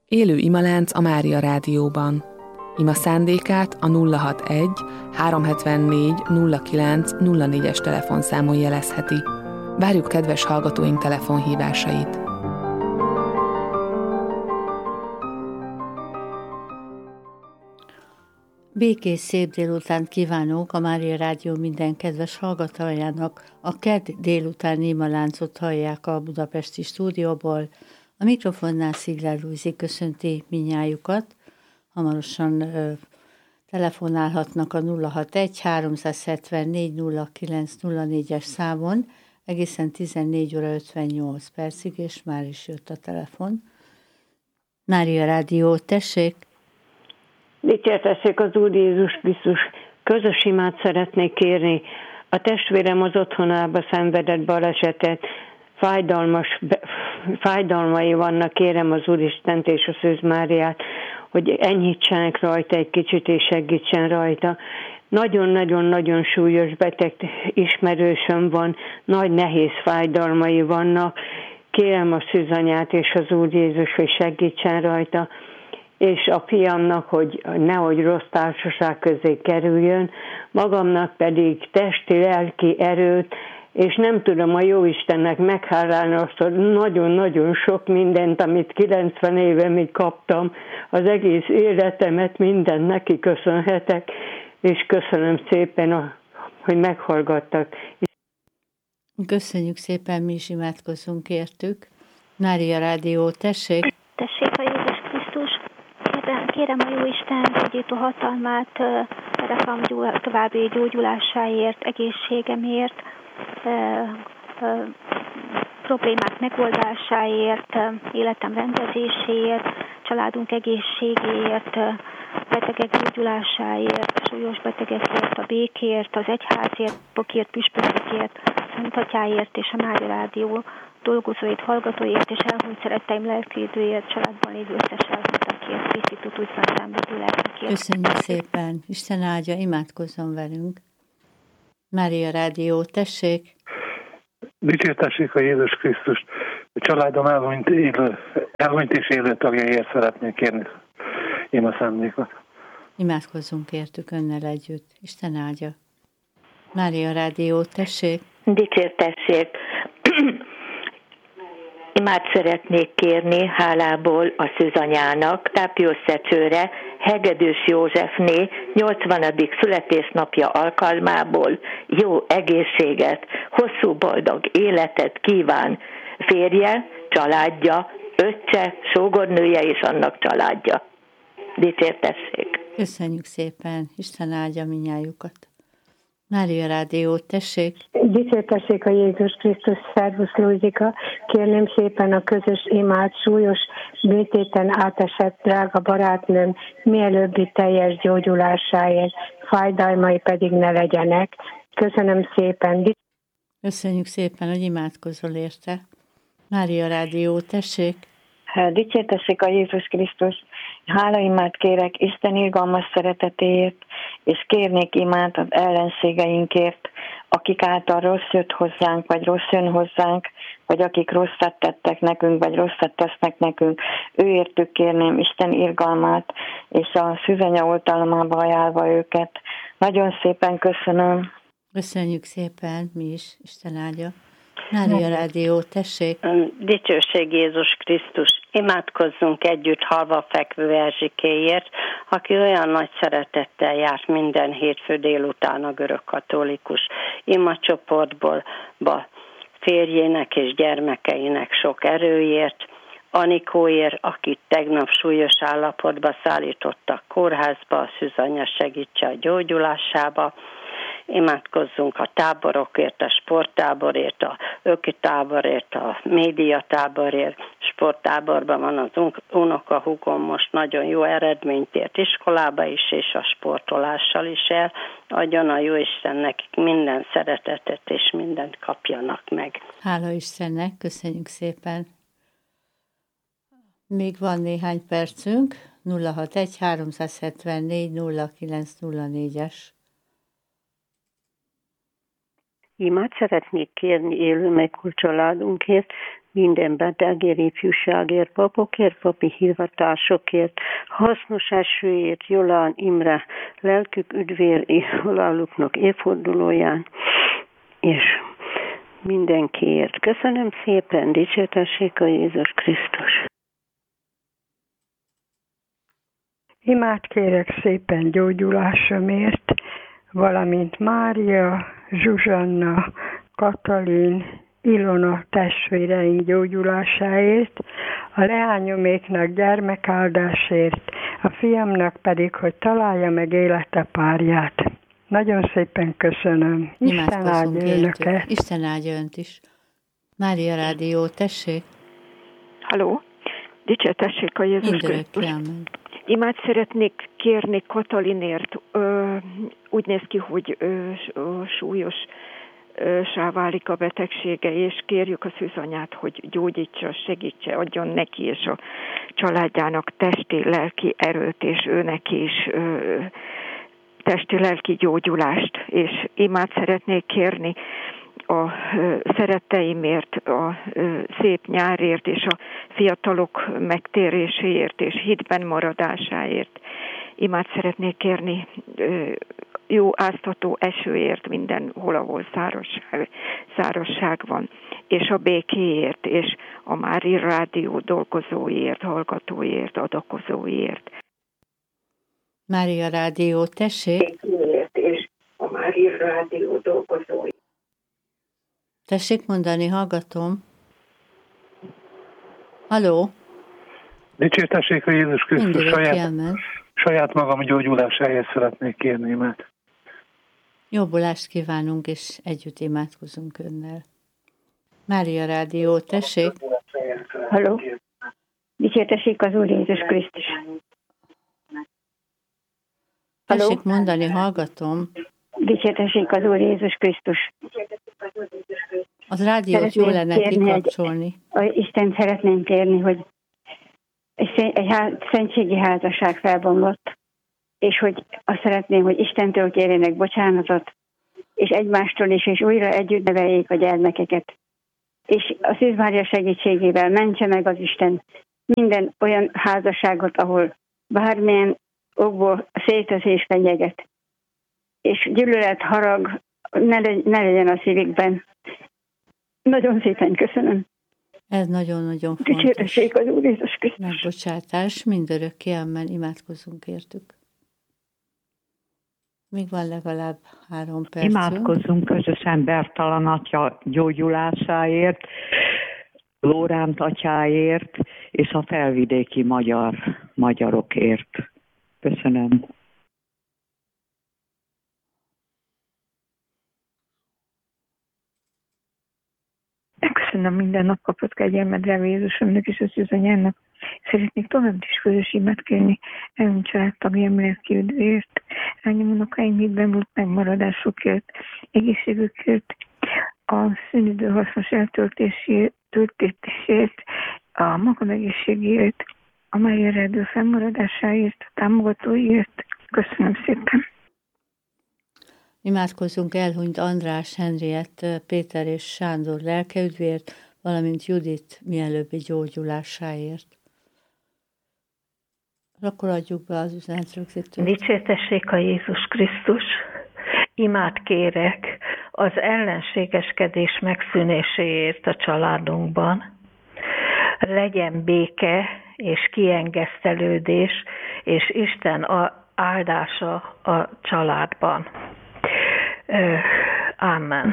Élő imalánc a Mária Rádióban. Ima szándékát a 061 374 09 04-es telefonszámon jelezheti. Várjuk kedves hallgatóink telefonhívásait. Békés szép délutánt kívánok a Mária Rádió minden kedves hallgatójának. A kedd délutáni imaláncot hallják a budapesti stúdióból. A mikrofonnál Szigler Lujzi köszönti minnyájukat. Hamarosan telefonálhatnak a 061 374 09 04-es számon, egészen 14 óra 58 percig, és már is jött a telefon. Mária Rádió, tessék! Dicsértessék az Úr Jézus Krisztus, közös imát szeretnék kérni. A testvérem az otthonába szenvedett balesetet, fájdalmai vannak, kérem az Úristent és a Szűz Máriát, hogy enyhítsenek rajta egy kicsit és segítsen rajta. Nagyon-nagyon-nagyon súlyos beteg ismerősöm van, nagy nehéz fájdalmai vannak, kérem a Szűzanyát és az Úr Jézus, hogy segítsen rajta, és a fiamnak, hogy nehogy rossz társaság közé kerüljön, magamnak pedig testi-lelki erőt, és nem tudom a Jóistennek meghálálni azt, hogy nagyon-nagyon sok mindent, amit 90 éve még kaptam, az egész életemet, mindent neki köszönhetek, és köszönöm szépen, hogy meghallgattak. Köszönjük szépen, mi is imádkozzunk értük. Mária Rádió, tessék! Tessék a Jézus Krisztus! Kérem a Jóisten gyógyító hatalmát gyerekem további gyógyulásáért, egészségemért, problémák megoldásáért, életem rendezéséért, családunk egészségéért, betegek gyógyulásáért, súlyos betegekért, a békért, az egyházért, pokért, püspökért, Szent Atyáért és a Mária Rádió dolgozóit, hallgatóért és elhunyt szeretteim lelkiidőért, családban lévő összes elhunytakért, Krisztus úgyban szenvedő lelkekért. Köszönjük szépen! Isten áldja, imádkozzon velünk! Mária Rádió, tessék! Dicsértessék a Jézus Krisztust! A családom elhunyt és élő tagjaiért szeretnék kérni ima szándékot. Imádkozzunk értük önnel együtt. Isten áldja! Mária Rádió, tessék! Dicsértessék! Imát szeretnék kérni hálából a Szűzanyának, tápjószecsőre, Hegedűs Józsefné 80. születésnapja alkalmából jó egészséget, hosszú boldog életet kíván férje, családja, öccse, sógornője és annak családja. Dicsértessék! Köszönjük szépen! Isten áldja minnyájukat! Mária Rádió, tessék! Dicsértessék a Jézus Krisztus, szervusz Lujzika! Kérném szépen a közös imát súlyos műtéten átesett drága barátnőm mielőbbi teljes gyógyulásáért, fájdalmai pedig ne legyenek. Köszönöm szépen! Köszönjük szépen, hogy imádkozol érte. Mária Rádió, tessék! Dicsértessék a Jézus Krisztus! Hálaimát kérek Isten irgalmas szeretetéért, és kérnék imát az ellenségeinkért, akik által rossz jött hozzánk, vagy rossz jön hozzánk, vagy akik rosszat tettek nekünk, vagy rosszat tesznek nekünk. Őértük kérném Isten irgalmát, és a Szűzanya oltalmába ajánlva őket. Nagyon szépen köszönöm. Köszönjük szépen, mi is, Isten áldja. Mária Rádió, tessék! Dicsőség Jézus Krisztus! Imádkozzunk együtt halva fekvő Erzsikéért, aki olyan nagy szeretettel járt minden hétfő délután a görögkatolikus imacsoportból, férjének és gyermekeinek sok erőért, Anikóért, akit tegnap súlyos állapotba szállítottak kórházba, a Szűzanya segítse a gyógyulásába. Imádkozzunk a táborokért, a sporttáborért, a ökitáborért, a médiatáborért. Sporttáborban van az unokahúgom, most nagyon jó eredményt ért iskolába is, és a sportolással is el. Adjon a Jóisten nekik minden szeretetet, és mindent kapjanak meg. Hála Istennek, köszönjük szépen. Még van néhány percünk, 061 374 0904-es. Imát szeretnék kérni élő meghull családunkért, minden betegért, ifjúságért, papokért, papi hivatásokért, hasznos esőért, Jolán Imre, lelkük üdvér haláluknak évfordulóján, és mindenkiért. Köszönöm szépen, dicsértessék a Jézus Krisztus. Imát kérek szépen gyógyulásomért, valamint Mária, Zsuzsanna, Katalin, Ilona testvéreink gyógyulásáért, a leányoméknak gyermekáldásért, a fiamnak pedig, hogy találja meg élete párját. Nagyon szépen köszönöm. Isten áldja önöket. Isten áldja önt is. Mária Rádió, tessék. Halló, dicsértessék a Jézus Krisztus. Imát szeretnék kérni Katalinért. Úgy néz ki, hogy súlyossá válik a betegsége, és kérjük a szűzanyát, hogy gyógyítsa, segítse, adjon neki és a családjának testi, lelki erőt, és ő neki is testi, lelki gyógyulást. És imát szeretnék kérni a szeretteimért, a szép nyárért, és a fiatalok megtéréséért, és hitben maradásáért. Imát szeretnék kérni jó áztató esőért mindenhol, ahol szárazság van, és a békéért, és a Mária Rádió dolgozóiért, hallgatóiért, adakozóiért. Mária Rádió, tessék. Békéért, és a Mária Rádió dolgozóiért. Tessék mondani, hallgatom. Halló? Dicsértessék a Jézus Krisztus, saját magam gyógyulásáért szeretnék kérni imát. Jobbulást kívánunk, és együtt imádkozunk önnel. Mária Rádió, tessék. Halló? Dicsértessék az Úr Jézus Krisztus. Tessék mondani, hallgatom. Dicsértessék az Úr Jézus Krisztus. Az rádiót jó lenne kikapcsolni. Isten szeretném kérni, hogy egy szentségi házasság felbomlott, és hogy azt szeretném, hogy Istentől kérjenek bocsánatot, és egymástól is, és újra együtt neveljék a gyermekeket. És a Szűz Mária segítségével mentse meg az Isten minden olyan házasságot, ahol bármilyen okból szétesés fenyeget. És gyűlölet, harag ne legyen a szívükben. Nagyon szépen köszönöm. Ez nagyon-nagyon fontos. Dicsértessék az Úr Jézus Krisztus. Megbocsátás, mindörökké, amen, imádkozzunk értük. Még van legalább 3 percünk. Imádkozzunk közösen Bertalan atya gyógyulásáért, Lóránt atyáért, és a felvidéki magyarokért. Köszönöm. Köszönöm minden nap kapott kegyelmedre Jézusomnak és az Szűzanyának. Szeretnék tovább is közös imát kérni elmúlt családtagjám lelki üdvért, lányom unokáim hitben volt megmaradásukért, egészségükért, a szünidő hasznos eltöltésért, a magam egészségért, a Mária Rádió fennmaradásáért, a támogatóiért. Köszönöm szépen. Imádkozzunk elhunyt András, Henriett, Péter és Sándor lelkeüdvért, valamint Judit mielőbbi gyógyulásáért. Akkor adjuk be az üzenetrögzítőt. Dicsértessék a Jézus Krisztus. Imát kérek az ellenségeskedés megszűnéséért a családunkban. Legyen béke és kiengesztelődés, és Isten áldása a családban. Amen.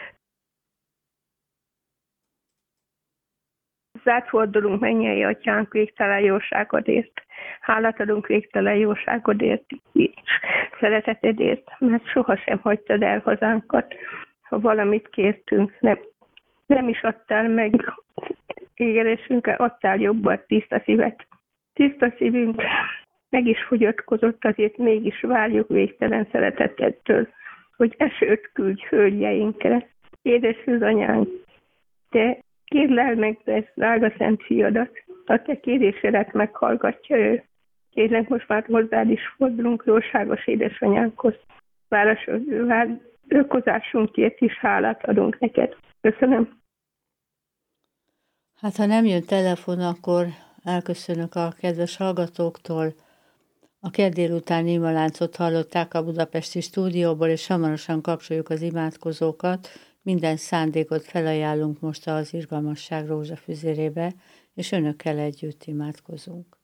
Zátfordulunk mennyei atyánk végtelen jóságodért. Hálát adunk végtelen jóságodért és szeretetedért, mert sohasem hagytad el hazánkat. Ha valamit kértünk, nem is adtál meg égelésünkre, adtál jobbat, tiszta szívet. Tiszta szívünk meg is fogyatkozott, azért mégis várjuk végtelen szeretetettől, hogy esőt küldj földjeinkre. Édes Szűzanyánk, te kérlel meg ezt drága szent fiadat, a te kérésedet meghallgatja ő. Kérlek, most már hozzád is fordulunk, jóságos édesanyánkhoz. Vállalkozásunkért is hálát adunk neked. Köszönöm. Hát ha nem jön telefon, akkor elköszönök a kedves hallgatóktól. A kedd délutáni imaláncot hallották a budapesti stúdióból, és hamarosan kapcsoljuk az imádkozókat. Minden szándékot felajánlunk most az Irgalmasság rózsafüzérébe, és önökkel együtt imádkozunk.